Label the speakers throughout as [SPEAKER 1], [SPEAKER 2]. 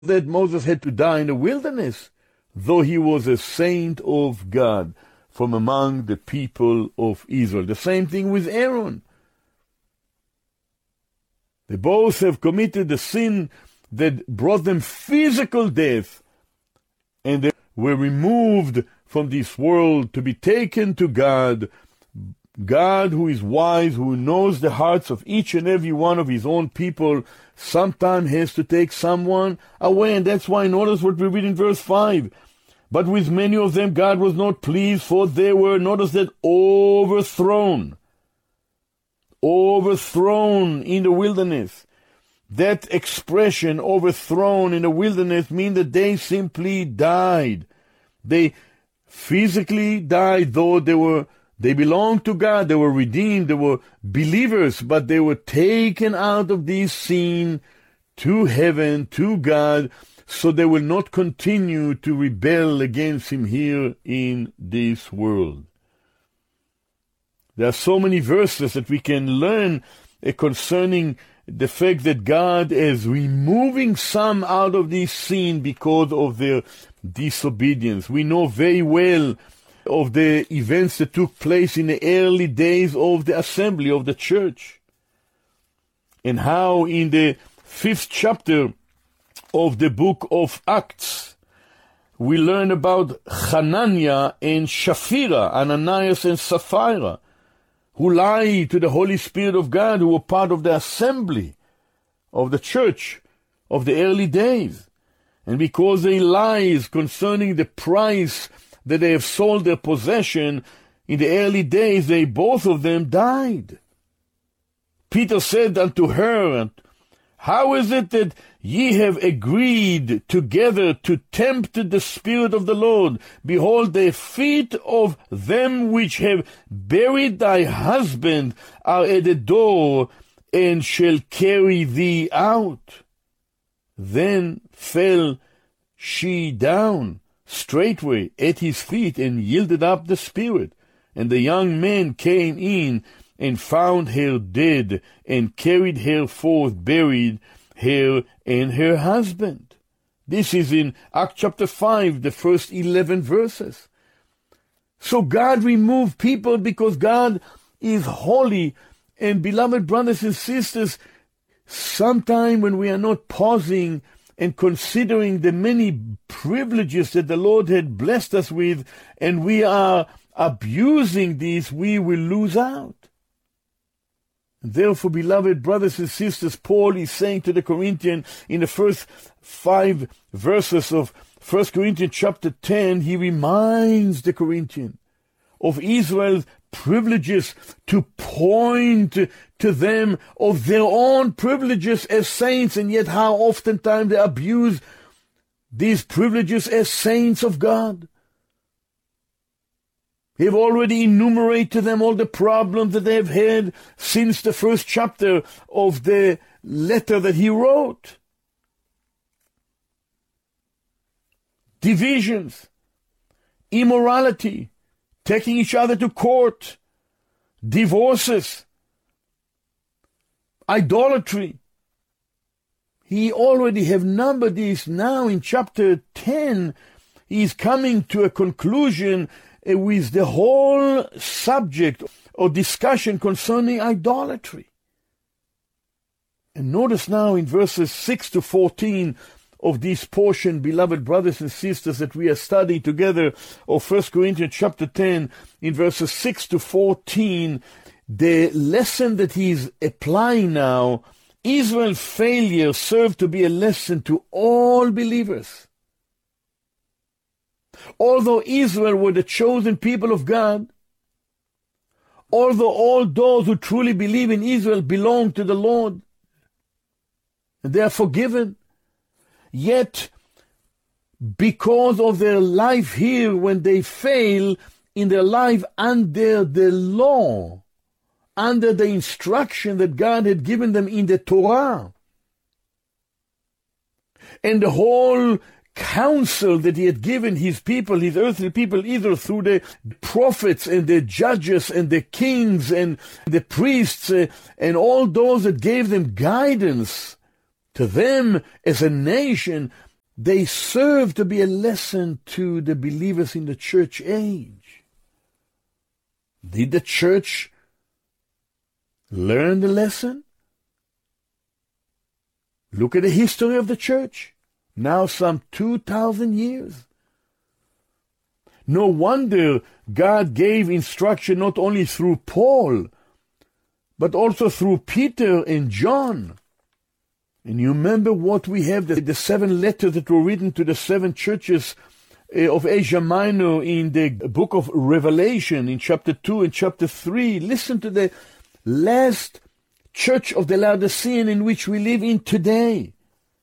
[SPEAKER 1] that Moses had to die in the wilderness, though he was a saint of God from among the people of Israel. The same thing with Aaron. They both have committed the sin that brought them physical death, and they were removed from this world to be taken to God. God, who is wise, who knows the hearts of each and every one of his own people, sometimes has to take someone away. And that's why, notice what we read in verse 5. But with many of them God was not pleased, for they were, notice that, overthrown in the wilderness. That expression, overthrown in the wilderness, means that they simply died. They physically died, though they belonged to God, they were redeemed, they were believers, but they were taken out of this scene to heaven, to God, so they will not continue to rebel against him here in this world. There are so many verses that we can learn concerning the fact that God is removing some out of this scene because of their disobedience. We know very well of the events that took place in the early days of the assembly of the church, and how in the 5th chapter of the book of Acts we learn about Hananiah and Shapphira, Ananias and Sapphira, who lied to the Holy Spirit of God, who were part of the assembly of the church of the early days. And because they lies concerning the price that they have sold their possession in the early days, both of them died. Peter said unto her, How is it that ye have agreed together to tempt the Spirit of the Lord? Behold, the feet of them which have buried thy husband are at the door, and shall carry thee out. Then fell she down straightway at his feet, and yielded up the spirit. And the young man came in, and found her dead, and carried her forth, buried her and her husband. This is in Acts chapter 5, the first 11 verses. So God removed people because God is holy. And beloved brothers and sisters, sometime when we are not pausing and considering the many privileges that the Lord had blessed us with, and we are abusing these, we will lose out. And therefore, beloved brothers and sisters, Paul is saying to the Corinthians in the first 5 verses of 1 Corinthians chapter 10, he reminds the Corinthians of Israel's privileges, to point to them of their own privileges as saints, and yet how oftentimes they abuse these privileges as saints of God. He have already enumerated to them all the problems that they have had since the first chapter of the letter that he wrote. Divisions, immorality, taking each other to court, divorces, idolatry. He already have numbered these. Now in chapter 10, he is coming to a conclusion with the whole subject or discussion concerning idolatry. And notice now in verses 6 to 14 of this portion, beloved brothers and sisters, that we are studying together of 1 Corinthians chapter 10, in verses 6 to 14, the lesson that he is applying now, Israel's failure served to be a lesson to all believers. Although Israel were the chosen people of God, although all those who truly believe in Israel belong to the Lord, and they are forgiven, yet because of their life here, when they fail in their life under the law, under the instruction that God had given them in the Torah, and the whole counsel that he had given his people, his earthly people, either through the prophets and the judges and the kings and the priests and all those that gave them guidance, to them as a nation, they serve to be a lesson to the believers in the church age. Did the church learn the lesson? Look at the history of the church, now some 2,000 years. No wonder God gave instruction not only through Paul, but also through Peter and John. And you remember what we have, the 7 letters that were written to the 7 churches of Asia Minor in the book of Revelation, in chapter 2 and chapter 3. Listen to the last church of the Laodicean in which we live in today.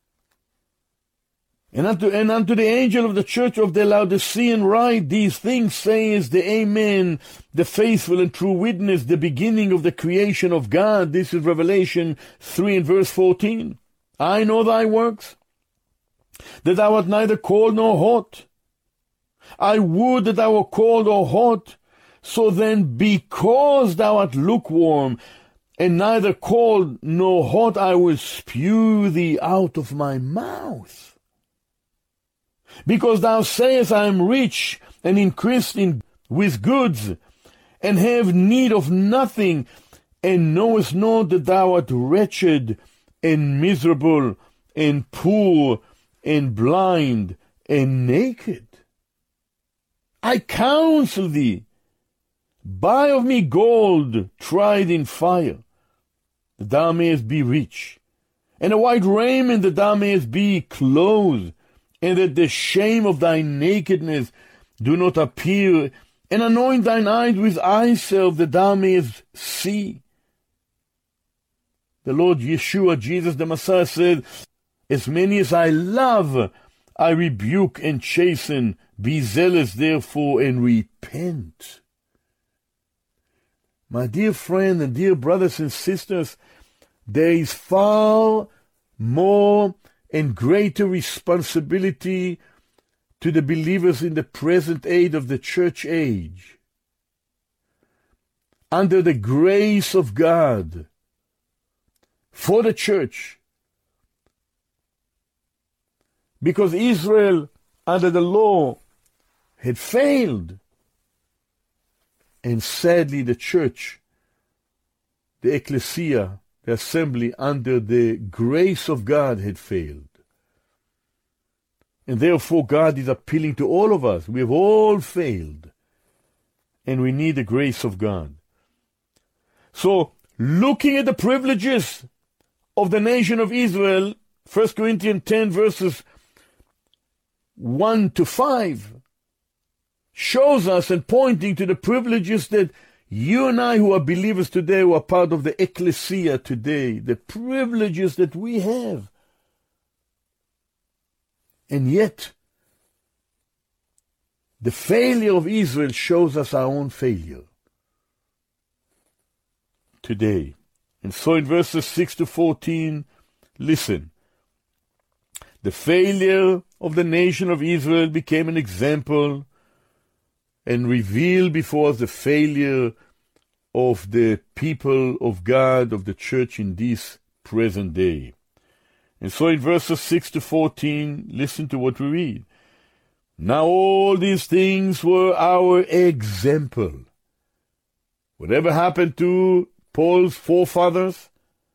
[SPEAKER 1] And unto the angel of the church of the Laodicean write, these things says the Amen, the faithful and true witness, the beginning of the creation of God. This is Revelation 3 and verse 14. I know thy works, that thou art neither cold nor hot. I would that thou wert cold or hot. So then, because thou art lukewarm, and neither cold nor hot, I will spew thee out of my mouth. Because thou sayest, I am rich, and increased with goods, and have need of nothing, and knowest not that thou art wretched, and miserable, and poor, and blind, and naked. I counsel thee, buy of me gold tried in fire, that thou mayest be rich, and a white raiment that thou mayest be clothed, and that the shame of thy nakedness do not appear, and anoint thine eyes with eye salve that thou mayest see. The Lord Yeshua, Jesus the Messiah, said, as many as I love, I rebuke and chasten. Be zealous, therefore, and repent. My dear friend and dear brothers and sisters, there is far more and greater responsibility to the believers in the present age of the church age. Under the grace of God, for the church. Because Israel, under the law, had failed. And sadly, the church, the ecclesia, the assembly, under the grace of God, had failed. And therefore, God is appealing to all of us. We have all failed. And we need the grace of God. So, looking at the privileges of the nation of Israel, 1 Corinthians 10 verses 1 to 5, shows us and pointing to the privileges that you and I who are believers today, who are part of the ecclesia today, the privileges that we have. And yet, the failure of Israel shows us our own failure today. And so in verses 6 to 14, listen. The failure of the nation of Israel became an example and revealed before us the failure of the people of God, of the church in this present day. And so in verses 6 to 14, listen to what we read. Now all these things were our example. Whatever happened to Paul's forefathers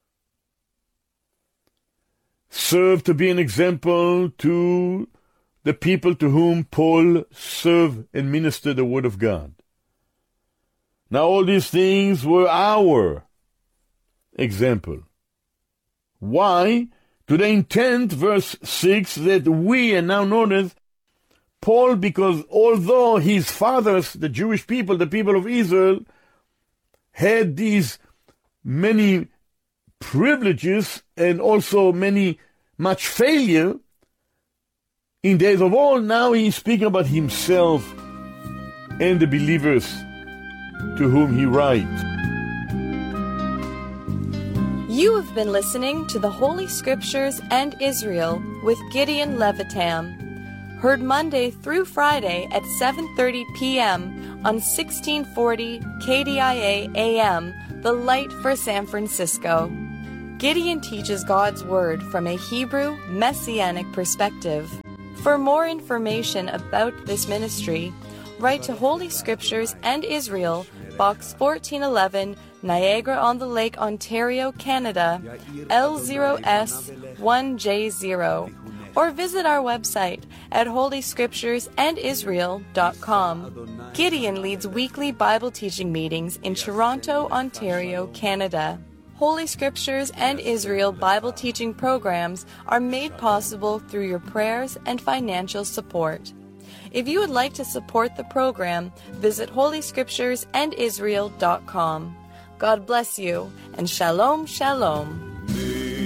[SPEAKER 1] served to be an example to the people to whom Paul served and ministered the word of God. Now all these things were our example. Why? To the intent, verse 6, that we, and now notice, Paul, because although his fathers, the Jewish people, the people of Israel, had these many privileges and also much failure in days of old, now he is speaking about himself and the believers to whom he writes.
[SPEAKER 2] You have been listening to the Holy Scriptures and Israel with Gideon Levitam. Heard Monday through Friday at 7:30 p.m. on 1640 KDIA AM, the light for San Francisco. Gideon teaches God's Word from a Hebrew Messianic perspective. For more information about this ministry, write to Holy Scriptures and Israel, Box 1411, Niagara-on-the-Lake, Ontario, Canada, L0S1J0, or visit our website at holyscripturesandisrael.com. Gideon leads weekly Bible teaching meetings in Toronto, Ontario, Canada. Holy Scriptures and Israel Bible teaching programs are made possible through your prayers and financial support. If you would like to support the program, visit holyscripturesandisrael.com. God bless you, and shalom, shalom.